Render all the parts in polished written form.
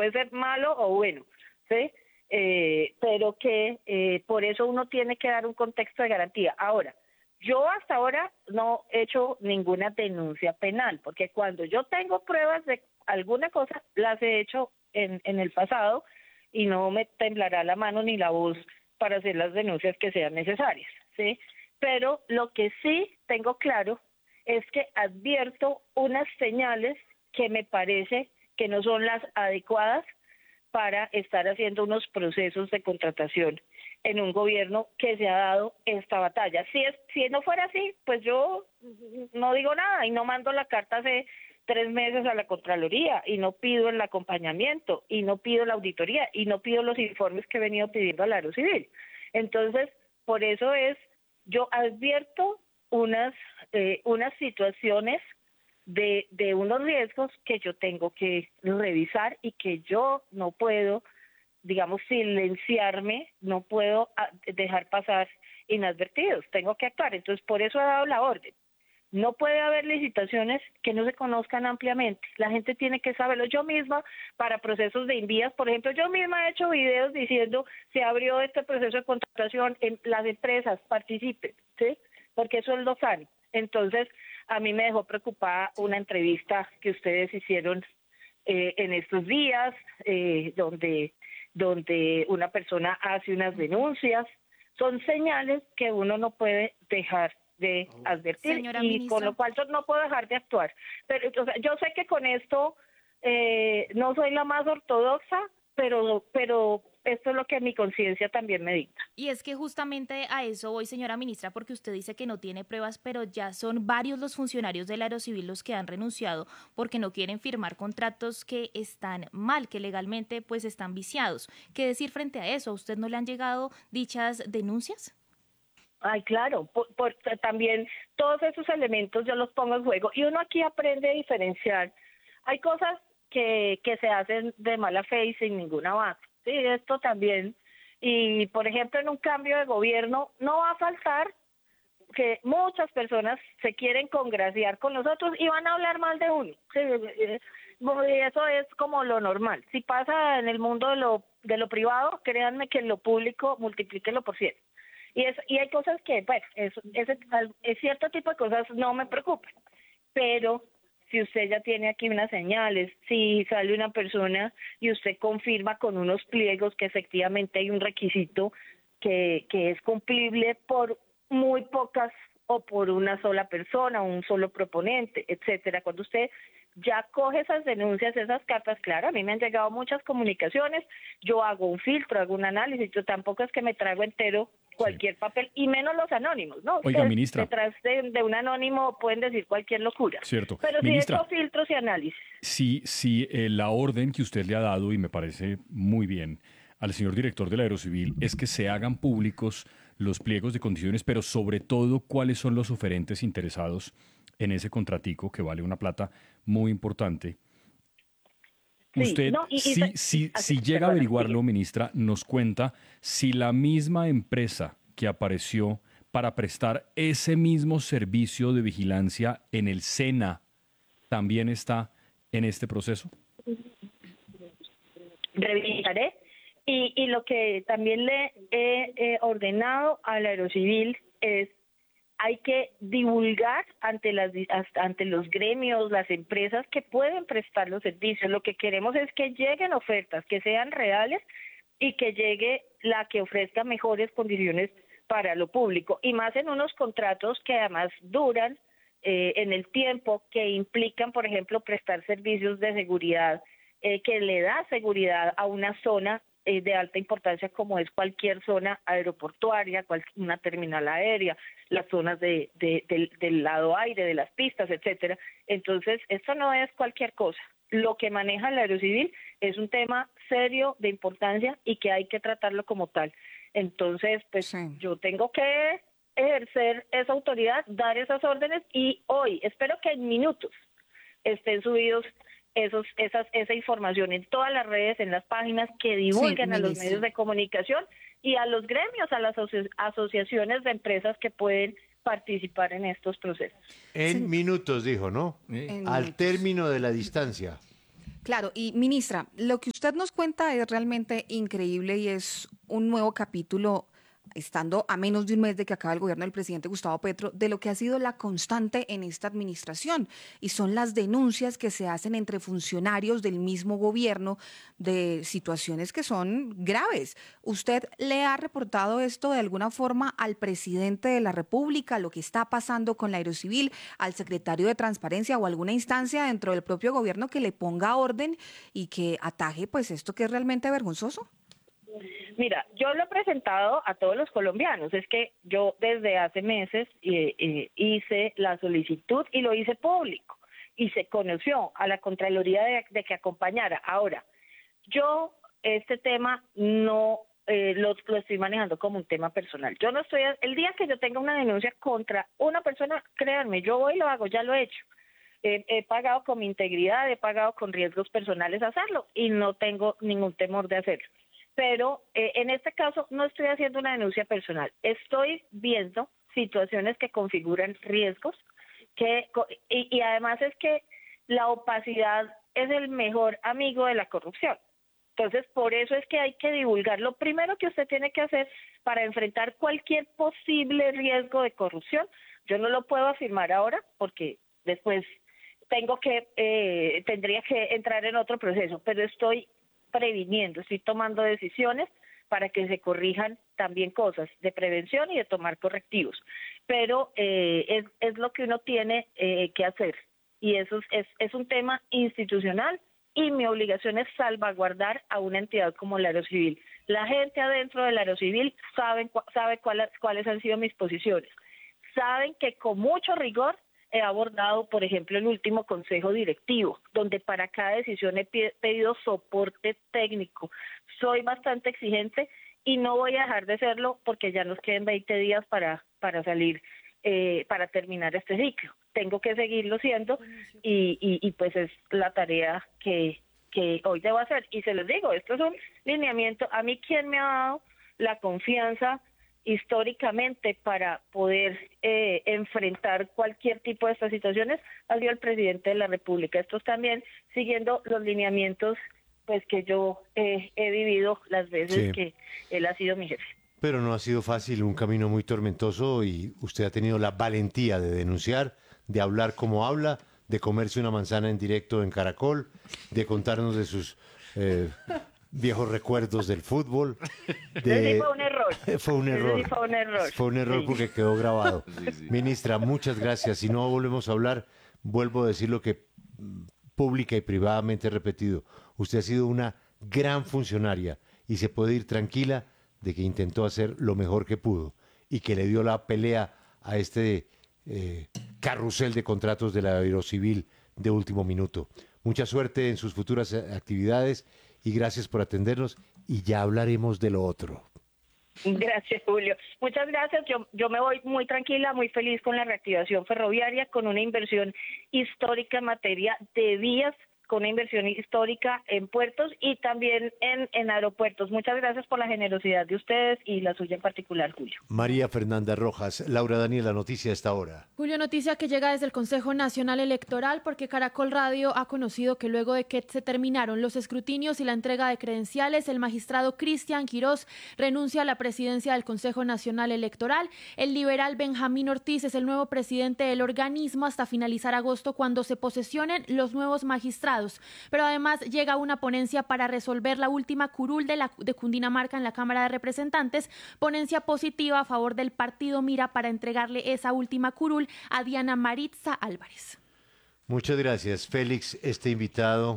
puede ser malo o bueno, ¿sí? Pero que por eso uno tiene que dar un contexto de garantía. Ahora, yo hasta ahora no he hecho ninguna denuncia penal, porque cuando yo tengo pruebas de alguna cosa, las he hecho en el pasado y no me temblará la mano ni la voz para hacer las denuncias que sean necesarias, ¿sí? Pero lo que sí tengo claro es que advierto unas señales que me parece que no son las adecuadas para estar haciendo unos procesos de contratación en un gobierno que se ha dado esta batalla. Si no fuera así, pues yo no digo nada y no mando la carta hace 3 meses a la Contraloría y no pido el acompañamiento y no pido la auditoría y no pido los informes que he venido pidiendo al Aerocivil. Entonces, por eso yo advierto unas situaciones de unos riesgos que yo tengo que revisar y que yo no puedo, digamos, silenciarme, no puedo dejar pasar inadvertidos, tengo que actuar. Entonces, por eso he dado la orden. No puede haber licitaciones que no se conozcan ampliamente. La gente tiene que saberlo. Yo misma, para procesos de envías, por ejemplo, yo misma he hecho videos diciendo se abrió este proceso de contratación, en las empresas participen, ¿sí? Porque eso es lo sano. Entonces, a mí me dejó preocupada una entrevista que ustedes hicieron en estos días, donde una persona hace unas denuncias. Son señales que uno no puede dejar de advertir. Señora Y con ministra. lo cual yo no puedo dejar de actuar. Pero o sea, yo sé que con esto no soy la más ortodoxa, pero esto es lo que mi conciencia también me dicta. Y es que justamente a eso voy, señora ministra, porque usted dice que no tiene pruebas, pero ya son varios los funcionarios del Aerocivil los que han renunciado porque no quieren firmar contratos que están mal, que legalmente pues están viciados. ¿Qué decir frente a eso? ¿A usted no le han llegado dichas denuncias? Ay, claro, también todos esos elementos yo los pongo en juego y uno aquí aprende a diferenciar. Hay cosas que se hacen de mala fe y sin ninguna base. Sí, esto también. Y, por ejemplo, en un cambio de gobierno no va a faltar que muchas personas se quieren congraciar con nosotros y van a hablar mal de uno. Sí, eso es como lo normal. Si pasa en el mundo de lo privado, créanme que en lo público multiplíquelo por 100. Y hay cosas que, bueno, es cierto tipo de cosas no me preocupan, pero si usted ya tiene aquí unas señales, si sale una persona y usted confirma con unos pliegos que efectivamente hay un requisito que es cumplible por muy pocas o por una sola persona, un solo proponente, etcétera. Cuando usted ya coge esas denuncias, esas cartas, claro, a mí me han llegado muchas comunicaciones, yo hago un filtro, hago un análisis, yo tampoco es que me traigo entero cualquier papel, y menos los anónimos, ¿no? Oiga, Ustedes ministra. detrás de un anónimo pueden decir cualquier locura. Cierto. Pero sí he Ministra, hecho filtros y análisis. si la orden que usted le ha dado, y me parece muy bien, al señor director del Aerocivil, es que se hagan públicos los pliegos de condiciones, pero sobre todo cuáles son los oferentes interesados en ese contratico que vale una plata muy importante. Sí, Usted, no, si llega a perdona, averiguarlo, sigue. ministra, nos cuenta si la misma empresa que apareció para prestar ese mismo servicio de vigilancia en el SENA también está en este proceso. Revisaré. Y lo que también le he ordenado al Aerocivil es hay que divulgar ante los gremios, las empresas que pueden prestar los servicios. Lo que queremos es que lleguen ofertas, que sean reales y que llegue la que ofrezca mejores condiciones para lo público. Y más en unos contratos que además duran en el tiempo, que implican, por ejemplo, prestar servicios de seguridad, que le da seguridad a una zona de alta importancia como es cualquier zona aeroportuaria, una terminal aérea, las zonas del lado aire, de las pistas, etcétera. Entonces, esto no es cualquier cosa. Lo que maneja el Aerocivil es un tema serio, de importancia y que hay que tratarlo como tal. Entonces, pues Sí. yo tengo que ejercer esa autoridad, dar esas órdenes y hoy, espero que en minutos estén subidos esa información en todas las redes, en las páginas que divulguen a los ministra. medios de comunicación y a los gremios, a las asociaciones de empresas que pueden participar en estos procesos. En minutos, dijo, ¿no? En Al minutos. término de la distancia. Claro, y ministra, lo que usted nos cuenta es realmente increíble y es un nuevo capítulo, estando a menos de un mes de que acabe el gobierno del presidente Gustavo Petro, de lo que ha sido la constante en esta administración, y son las denuncias que se hacen entre funcionarios del mismo gobierno de situaciones que son graves. ¿Usted le ha reportado esto de alguna forma al presidente de la República, lo que está pasando con la Aerocivil, al secretario de Transparencia o alguna instancia dentro del propio gobierno que le ponga orden y que ataje pues esto que es realmente vergonzoso? Mira, yo lo he presentado a todos los colombianos. Es que yo desde hace meses hice la solicitud y lo hice público y se conoció a la Contraloría de que acompañara. Ahora, yo este tema no lo estoy manejando como un tema personal. Yo no estoy, el día que yo tenga una denuncia contra una persona, créanme, yo voy y lo hago, ya lo he hecho. He pagado con mi integridad, he pagado con riesgos personales hacerlo y no tengo ningún temor de hacerlo. Pero en este caso no estoy haciendo una denuncia personal, estoy viendo situaciones que configuran riesgos y además es que la opacidad es el mejor amigo de la corrupción. Entonces, por eso es que hay que divulgar. Lo primero que usted tiene que hacer para enfrentar cualquier posible riesgo de corrupción, yo no lo puedo afirmar ahora porque después tendría que entrar en otro proceso, pero estoy previniendo, estoy tomando decisiones para que se corrijan también cosas de prevención y de tomar correctivos. Pero es lo que uno tiene que hacer y eso es un tema institucional y mi obligación es salvaguardar a una entidad como la Aerocivil. La gente adentro de la Aerocivil sabe cuáles han sido mis posiciones. Saben que con mucho rigor he abordado, por ejemplo, el último consejo directivo, donde para cada decisión he pedido soporte técnico. Soy bastante exigente y no voy a dejar de serlo porque ya nos queden 20 días para salir, para terminar este ciclo. Tengo que seguirlo siendo y pues es la tarea que hoy debo hacer. Y se los digo, esto es un lineamiento. A mí, ¿quién me ha dado la confianza históricamente para poder enfrentar cualquier tipo de estas situaciones? Ha sido el presidente de la República. Esto es también siguiendo los lineamientos pues que yo he vivido las veces que él ha sido mi jefe. Pero no ha sido fácil, un camino muy tormentoso y usted ha tenido la valentía de denunciar, de hablar como habla, de comerse una manzana en directo en Caracol, de contarnos de sus viejos recuerdos del fútbol. Sí, fue un error. Fue un error. Sí, fue un error. Fue un error porque quedó grabado. Sí. Ministra, muchas gracias. Si no volvemos a hablar, vuelvo a decir lo que pública y privadamente he repetido. Usted ha sido una gran funcionaria y se puede ir tranquila de que intentó hacer lo mejor que pudo y que le dio la pelea a este carrusel de contratos de la Aerocivil de último minuto. Mucha suerte en sus futuras actividades y gracias por atendernos y ya hablaremos de lo otro. Gracias, Julio. Muchas gracias. Yo me voy muy tranquila, muy feliz con la reactivación ferroviaria, con una inversión histórica en materia de vías, con una inversión histórica en puertos y también en aeropuertos. Muchas gracias por la generosidad de ustedes y la suya en particular, Julio. María Fernanda Rojas, Laura Daniela, noticia a esta hora. Julio, noticia que llega desde el Consejo Nacional Electoral porque Caracol Radio ha conocido que luego de que se terminaron los escrutinios y la entrega de credenciales, el magistrado Cristian Quirós renuncia a la presidencia del Consejo Nacional Electoral. El liberal Benjamín Ortiz es el nuevo presidente del organismo hasta finalizar agosto cuando se posesionen los nuevos magistrados. Pero además llega una ponencia para resolver la última curul de Cundinamarca en la Cámara de Representantes, ponencia positiva a favor del partido Mira para entregarle esa última curul a Diana Maritza Álvarez. Muchas gracias, Félix. Este invitado,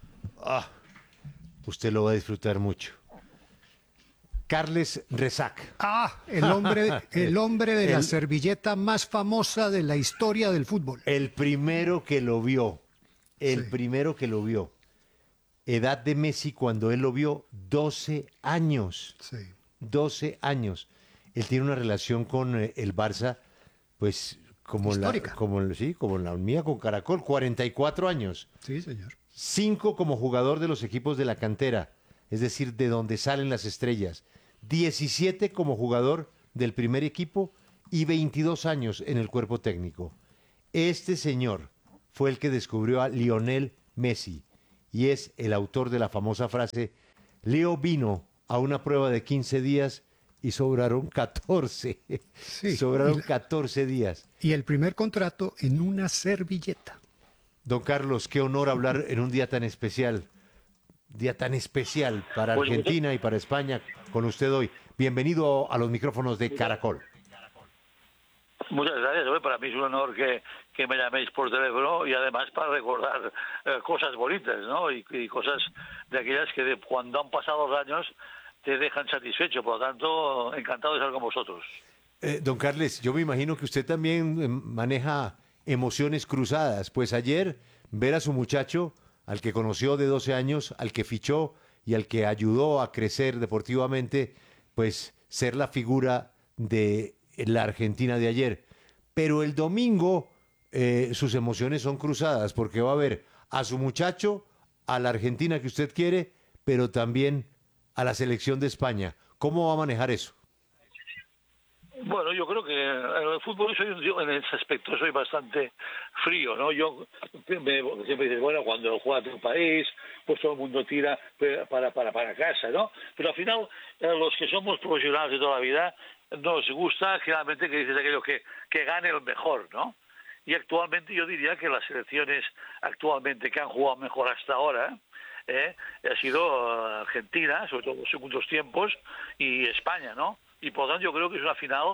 usted lo va a disfrutar mucho. Carles Rezac. El hombre de la servilleta más famosa de la historia del fútbol. El primero que lo vio. Primero que lo vio. Edad de Messi cuando él lo vio, 12 años. Sí. 12 años. Él tiene una relación con el Barça, pues como histórica. Como la mía con Caracol, 44 años. Sí, señor. 5 como jugador de los equipos de la cantera, es decir, de donde salen las estrellas. 17 como jugador del primer equipo y 22 años en el cuerpo técnico. Este señor fue el que descubrió a Lionel Messi y es el autor de la famosa frase: Leo vino a una prueba de 15 días y sobraron 14. Sí. Sobraron 14 días. Y el primer contrato en una servilleta. Don Carlos, qué honor hablar en un día tan especial para Argentina y para España con usted hoy. Bienvenido a los micrófonos de Caracol. Muchas gracias. Para mí es un honor que me llaméis por teléfono y además para recordar cosas bonitas, ¿no? Y cosas de aquellas que cuando han pasado los años te dejan satisfecho. Por lo tanto, encantado de estar con vosotros. Don Carles, yo me imagino que usted también maneja emociones cruzadas. Pues ayer ver a su muchacho, al que conoció de 12 años, al que fichó y al que ayudó a crecer deportivamente, pues ser la figura de la Argentina de ayer. Pero el domingo sus emociones son cruzadas porque va a ver a su muchacho, a la Argentina que usted quiere, pero también a la selección de España. ¿Cómo va a manejar eso? Bueno, yo creo que en el fútbol en ese aspecto soy bastante frío, ¿no? Yo siempre dices, bueno, cuando juega tu país, pues todo el mundo tira para casa, ¿no? Pero al final, los que somos profesionales de toda la vida, nos gusta generalmente que dices aquello que gane el mejor, ¿no? Y actualmente yo diría que las selecciones actualmente que han jugado mejor hasta ahora ha sido Argentina, sobre todo en los segundos tiempos, y España, ¿no? Y por lo tanto yo creo que es una final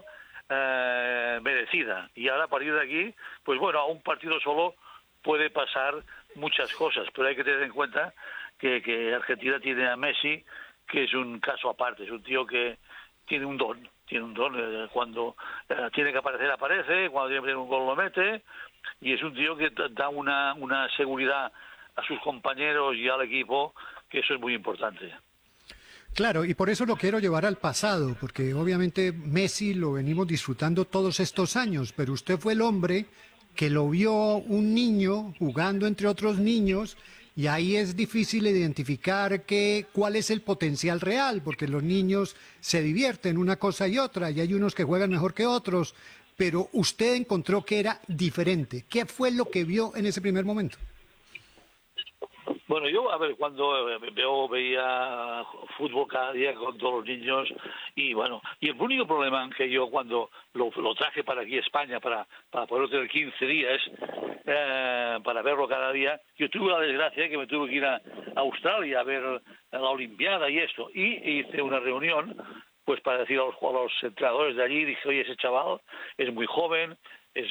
merecida. Y ahora a partir de aquí, pues bueno, a un partido solo puede pasar muchas cosas, pero hay que tener en cuenta que Argentina tiene a Messi, que es un caso aparte, es un tío que tiene un don, cuando tiene que aparecer, aparece, cuando tiene que meter un gol lo mete, y es un tío que da una seguridad a sus compañeros y al equipo, que eso es muy importante. Claro, y por eso lo quiero llevar al pasado, porque obviamente Messi lo venimos disfrutando todos estos años, pero usted fue el hombre que lo vio un niño jugando entre otros niños, y ahí es difícil identificar cuál es el potencial real, porque los niños se divierten una cosa y otra, y hay unos que juegan mejor que otros, pero usted encontró que era diferente. ¿Qué fue lo que vio en ese primer momento? Bueno, yo, cuando veía fútbol cada día con todos los niños, y bueno, y el único problema que yo cuando lo traje para aquí a España, para poder tener 15 días, para verlo cada día, yo tuve la desgracia de que me tuve que ir a Australia a ver la Olimpiada y esto, y hice una reunión, pues para decir a los entrenadores de allí, dije, oye, ese chaval es muy joven, es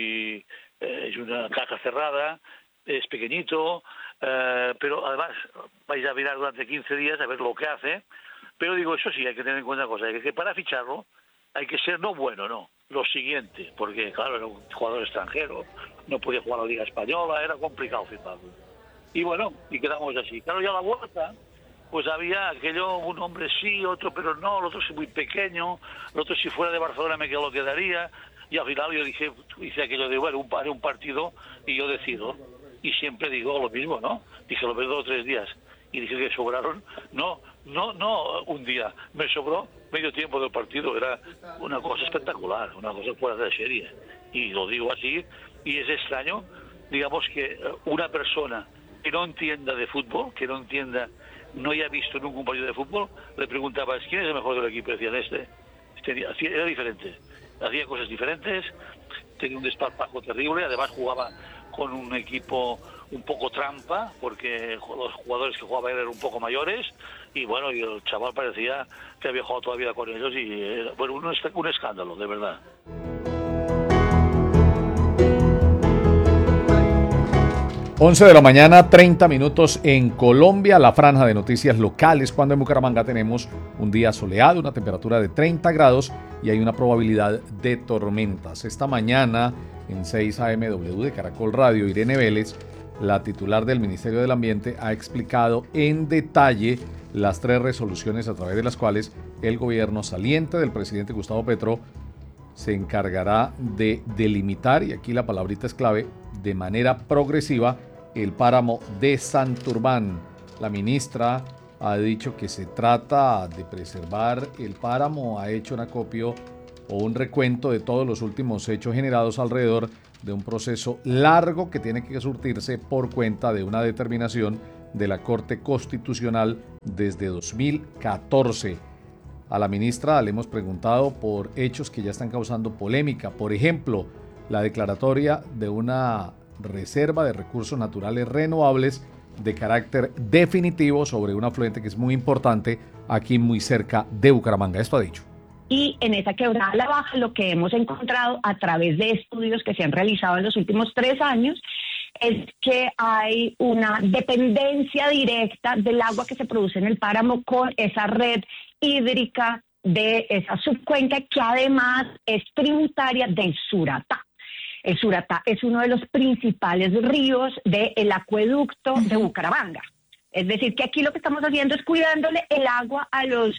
una caja cerrada, es pequeñito, pero además vais a mirar durante 15 días a ver lo que hace, pero digo, eso sí, hay que tener en cuenta una cosa, que para ficharlo hay que ser no bueno, no, lo siguiente, porque claro, era un jugador extranjero, no podía jugar a la Liga Española, era complicado firmarlo. Y bueno, y quedamos así. Claro, ya a la vuelta, pues había aquello, un hombre sí, otro pero no, el otro sí muy pequeño, el otro si fuera de Barcelona me lo quedaría, y al final yo hice aquello de, bueno, un partido y yo decido. Y siempre digo lo mismo, ¿no? Dije, lo veo 2 o 3 días. Y dije que sobraron, no un día, me sobró medio tiempo del partido. Era una cosa espectacular, una cosa fuera de serie. Y lo digo así, y es extraño, digamos, que una persona que no entienda de fútbol, no haya visto nunca un partido de fútbol, le preguntabas, ¿quién es el mejor del equipo? Decían, era diferente. Hacía cosas diferentes, tenía un desparpajo terrible, además jugaba con un equipo un poco trampa, porque los jugadores que jugaban eran un poco mayores, y bueno, y el chaval parecía que había jugado toda la vida con ellos, y era, bueno, un escándalo, de verdad. 11 de la mañana, 30 minutos en Colombia, la franja de noticias locales, cuando en Bucaramanga tenemos un día soleado, una temperatura de 30 grados y hay una probabilidad de tormentas. Esta mañana, en 6 AMW de Caracol Radio, Irene Vélez, la titular del Ministerio del Ambiente, ha explicado en detalle las 3 resoluciones a través de las cuales el gobierno saliente del presidente Gustavo Petro se encargará de delimitar, y aquí la palabrita es clave, de manera progresiva el páramo de Santurbán. La ministra ha dicho que se trata de preservar el páramo, ha hecho un acopio o un recuento de todos los últimos hechos generados alrededor de un proceso largo que tiene que surtirse por cuenta de una determinación de la Corte Constitucional desde 2014. A la ministra le hemos preguntado por hechos que ya están causando polémica. Por ejemplo, la declaratoria de una reserva de recursos naturales renovables de carácter definitivo sobre un afluente que es muy importante aquí muy cerca de Bucaramanga. Esto ha dicho. Y en esa quebrada La Baja lo que hemos encontrado a través de estudios que se han realizado en los últimos 3 años es que hay una dependencia directa del agua que se produce en el páramo con esa red hídrica de esa subcuenca que además es tributaria del Suratá. El Suratá es uno de los principales ríos del acueducto de Bucaramanga. Es decir, que aquí lo que estamos haciendo es cuidándole el agua a los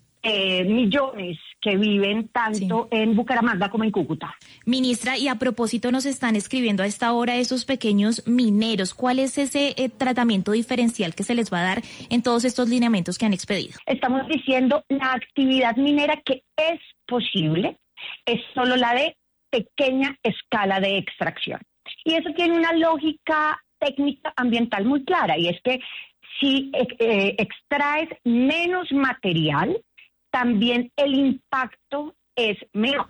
millones que viven tanto en Bucaramanga como en Cúcuta. Ministra, y a propósito nos están escribiendo a esta hora esos pequeños mineros. ¿Cuál es ese tratamiento diferencial que se les va a dar en todos estos lineamientos que han expedido? Estamos diciendo la actividad minera que es posible es solo la de pequeña escala de extracción. Y eso tiene una lógica técnica ambiental muy clara, y es que si extraes menos material, también el impacto es menor.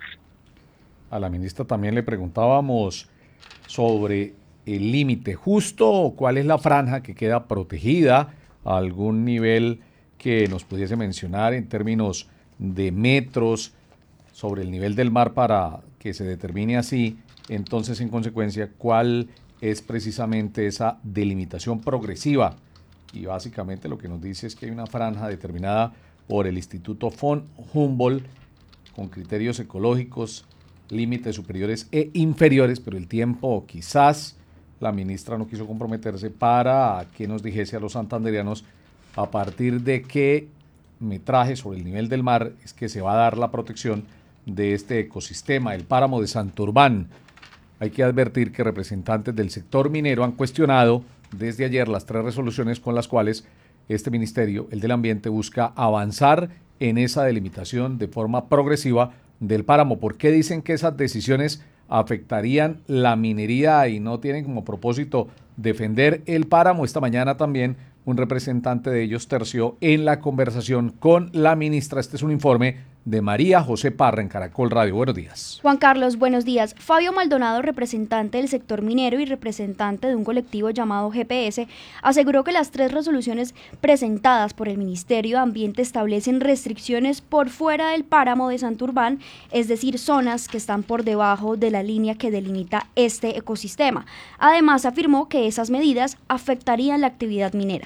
A la ministra también le preguntábamos sobre el límite justo, cuál es la franja que queda protegida, a algún nivel que nos pudiese mencionar en términos de metros sobre el nivel del mar para que se determine así. Entonces, en consecuencia, cuál es precisamente esa delimitación progresiva. Y básicamente lo que nos dice es que hay una franja determinada por el Instituto von Humboldt con criterios ecológicos, límites superiores e inferiores, pero el tiempo quizás la ministra no quiso comprometerse para que nos dijese a los santandereanos a partir de qué metraje sobre el nivel del mar es que se va a dar la protección de este ecosistema, el páramo de Santurbán. Hay que advertir que representantes del sector minero han cuestionado desde ayer las 3 resoluciones con las cuales este ministerio, el del ambiente, busca avanzar en esa delimitación de forma progresiva del páramo. ¿Por qué dicen que esas decisiones afectarían la minería y no tienen como propósito defender el páramo? Esta mañana también un representante de ellos terció en la conversación con la ministra. Este es un informe de María José Parra en Caracol Radio. Buenos días. Juan Carlos, buenos días. Fabio Maldonado, representante del sector minero y representante de un colectivo llamado GPS, aseguró que las 3 resoluciones presentadas por el Ministerio de Ambiente establecen restricciones por fuera del páramo de Santurbán, es decir, zonas que están por debajo de la línea que delimita este ecosistema. Además, afirmó que esas medidas afectarían la actividad minera.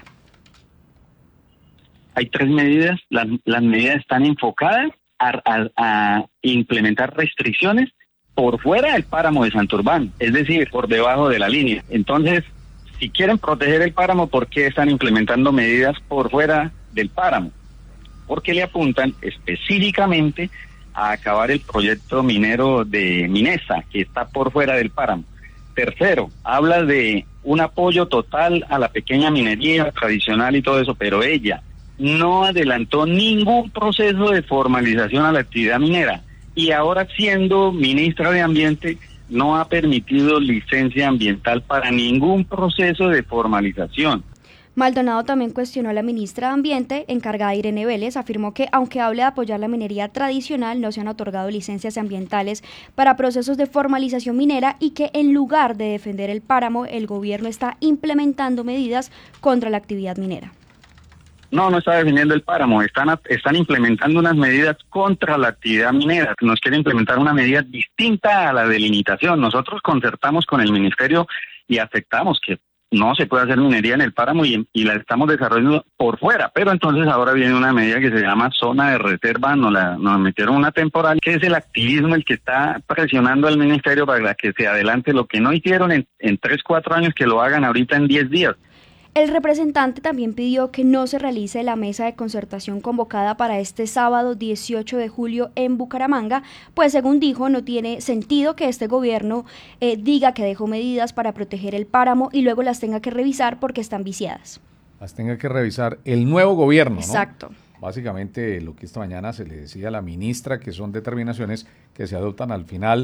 Hay 3 medidas, las medidas están enfocadas a implementar restricciones por fuera del páramo de Santurbán, es decir, por debajo de la línea. Entonces, si quieren proteger el páramo, ¿por qué están implementando medidas por fuera del páramo? Porque le apuntan específicamente a acabar el proyecto minero de Minesa, que está por fuera del páramo. Tercero, habla de un apoyo total a la pequeña minería tradicional y todo eso, pero ella no adelantó ningún proceso de formalización a la actividad minera y ahora, siendo ministra de Ambiente, no ha permitido licencia ambiental para ningún proceso de formalización. Maldonado también cuestionó a la ministra de Ambiente, encargada Irene Vélez, afirmó que aunque hable de apoyar la minería tradicional, no se han otorgado licencias ambientales para procesos de formalización minera y que en lugar de defender el páramo, el gobierno está implementando medidas contra la actividad minera. No está defendiendo el páramo, están implementando unas medidas contra la actividad minera, nos quieren implementar una medida distinta a la delimitación. Nosotros concertamos con el ministerio y aceptamos que no se puede hacer minería en el páramo y la estamos desarrollando por fuera, pero entonces ahora viene una medida que se llama zona de reserva, nos metieron una temporal, que es el activismo el que está presionando al ministerio para que se adelante lo que no hicieron en 3-4 años, que lo hagan ahorita en 10 días. El representante también pidió que no se realice la mesa de concertación convocada para este sábado 18 de julio en Bucaramanga, pues según dijo no tiene sentido que este gobierno diga que dejó medidas para proteger el páramo y luego las tenga que revisar porque están viciadas. Las tenga que revisar el nuevo gobierno, ¿no? Exacto. Básicamente lo que esta mañana se le decía a la ministra, que son determinaciones que se adoptan al final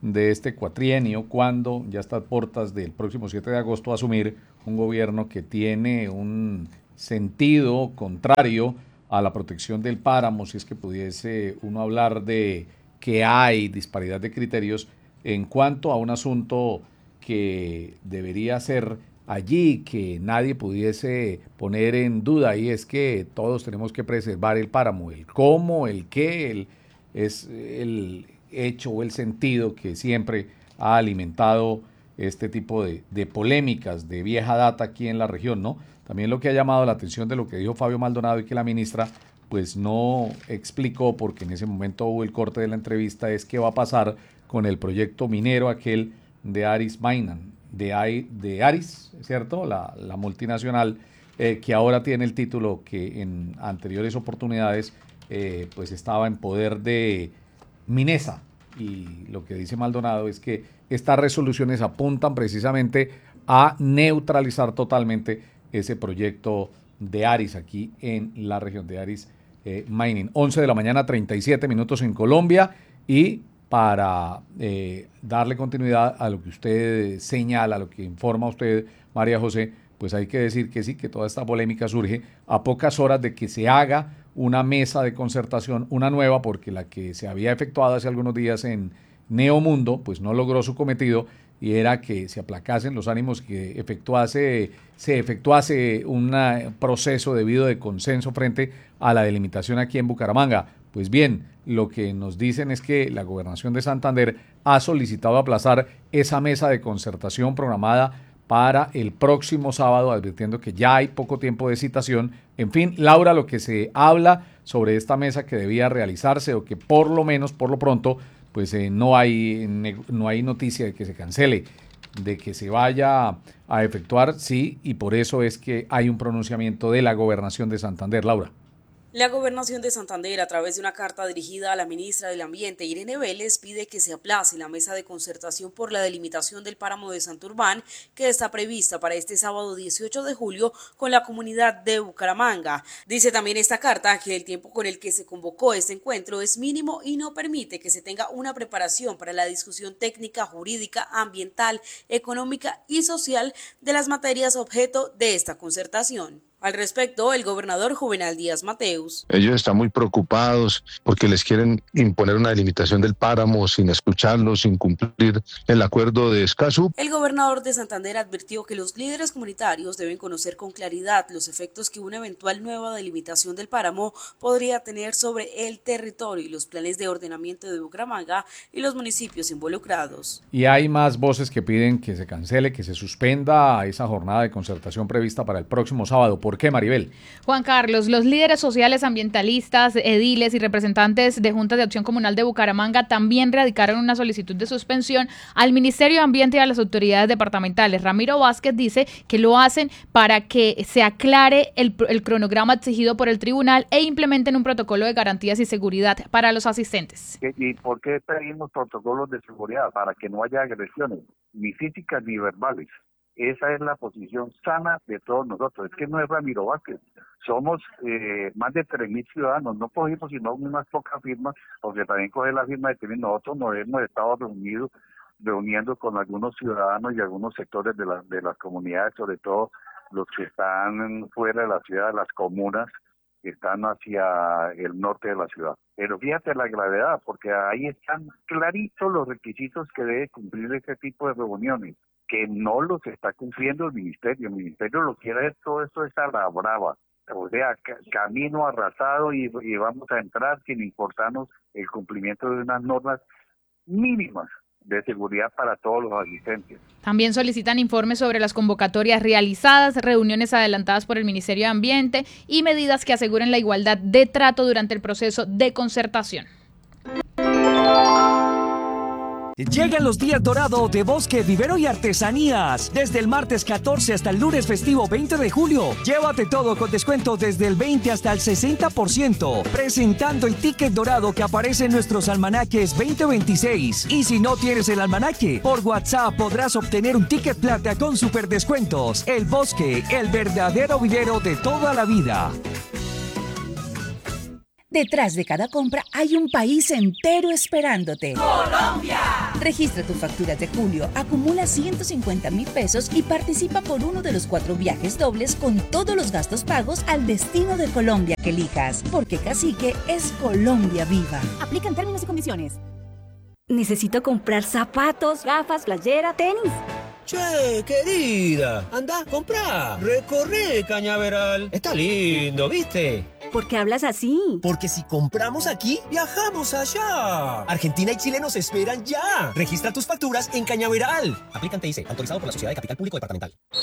de este cuatrienio, cuando ya está a puertas del próximo 7 de agosto asumir un gobierno que tiene un sentido contrario a la protección del páramo, si es que pudiese uno hablar de que hay disparidad de criterios en cuanto a un asunto que debería ser allí, que nadie pudiese poner en duda, y es que todos tenemos que preservar el páramo, el cómo, el qué, es el hecho o el sentido que siempre ha alimentado este tipo de polémicas de vieja data aquí en la región, ¿no? También lo que ha llamado la atención de lo que dijo Fabio Maldonado y que la ministra pues no explicó, porque en ese momento hubo el corte de la entrevista, es qué va a pasar con el proyecto minero aquel de Aris Mining, de Aris, ¿cierto? La multinacional que ahora tiene el título que en anteriores oportunidades pues estaba en poder de Minesa. Y lo que dice Maldonado es que estas resoluciones apuntan precisamente a neutralizar totalmente ese proyecto de Aris aquí en la región de Aris Mining. 11 de la mañana, 37 minutos en Colombia, y para darle continuidad a lo que usted señala, a lo que informa usted, María José, pues hay que decir que sí, que toda esta polémica surge a pocas horas de que se haga una mesa de concertación, una nueva, porque la que se había efectuado hace algunos días en Neomundo, pues no logró su cometido, y era que se aplacasen los ánimos, que se efectuase un proceso debido de consenso frente a la delimitación aquí en Bucaramanga. Pues bien, lo que nos dicen es que la Gobernación de Santander ha solicitado aplazar esa mesa de concertación programada para el próximo sábado, advirtiendo que ya hay poco tiempo de citación. En fin, Laura, lo que se habla sobre esta mesa que debía realizarse, o que por lo menos, por lo pronto, pues no hay noticia de que se cancele, de que se vaya a efectuar, sí, y por eso es que hay un pronunciamiento de la Gobernación de Santander. Laura. La Gobernación de Santander, a través de una carta dirigida a la ministra del Ambiente, Irene Vélez, pide que se aplace la mesa de concertación por la delimitación del páramo de Santurbán, que está prevista para este sábado 18 de julio con la comunidad de Bucaramanga. Dice también esta carta que el tiempo con el que se convocó este encuentro es mínimo y no permite que se tenga una preparación para la discusión técnica, jurídica, ambiental, económica y social de las materias objeto de esta concertación. Al respecto, el gobernador Juvenal Díaz Mateus. Ellos están muy preocupados porque les quieren imponer una delimitación del páramo sin escucharlos, sin cumplir el acuerdo de Escazú. El gobernador de Santander advirtió que los líderes comunitarios deben conocer con claridad los efectos que una eventual nueva delimitación del páramo podría tener sobre el territorio y los planes de ordenamiento de Bucaramanga y los municipios involucrados. Y hay más voces que piden que se cancele, que se suspenda esa jornada de concertación prevista para el próximo sábado. ¿Por qué, Maribel? Juan Carlos, los líderes sociales, ambientalistas, ediles y representantes de Juntas de Acción Comunal de Bucaramanga también radicaron una solicitud de suspensión al Ministerio de Ambiente y a las autoridades departamentales. Ramiro Vázquez dice que lo hacen para que se aclare el cronograma exigido por el tribunal e implementen un protocolo de garantías y seguridad para los asistentes. ¿Y por qué pedimos protocolos de seguridad? Para que no haya agresiones, ni físicas ni verbales. Esa es la posición sana de todos nosotros. Es que no es Ramiro Vázquez. Somos más de 3.000 ciudadanos. No cogimos sino unas pocas firmas, porque también coger la firma de que nosotros nos hemos estado reuniendo con algunos ciudadanos y algunos sectores de las comunidades, sobre todo los que están fuera de la ciudad, las comunas que están hacia el norte de la ciudad. Pero fíjate la gravedad, porque ahí están claritos los requisitos que debe cumplir este tipo de reuniones, que no los está cumpliendo el ministerio. El ministerio lo quiere hacer todo esto es a la brava, o sea, camino arrasado y vamos a entrar sin importarnos el cumplimiento de unas normas mínimas de seguridad para todos los asistentes. También solicitan informes sobre las convocatorias realizadas, reuniones adelantadas por el Ministerio de Ambiente y medidas que aseguren la igualdad de trato durante el proceso de concertación. Llegan los días dorados de Bosque, Vivero y Artesanías. Desde el martes 14 hasta el lunes festivo 20 de julio. Llévate todo con descuento desde el 20 hasta el 60%. Presentando el ticket dorado que aparece en nuestros almanaques 2026. Y si no tienes el almanaque, por WhatsApp podrás obtener un ticket plata con super descuentos. El Bosque, el verdadero vivero de toda la vida. Detrás de cada compra hay un país entero esperándote. ¡Colombia! Registra tus facturas de julio, acumula 150.000 pesos y participa por uno de los 4 viajes dobles con todos los gastos pagos al destino de Colombia que elijas. Porque Cacique es Colombia viva. Aplican términos y condiciones. Necesito comprar zapatos, gafas, playera, tenis. Che, querida, anda, comprá, recorre Cañaveral. Está lindo, ¿viste? ¿Por qué hablas así? Porque si compramos aquí, viajamos allá. Argentina y Chile nos esperan ya. Registra tus facturas en Cañaveral. Aplican TIC, autorizado por la Sociedad de Capital Público Departamental.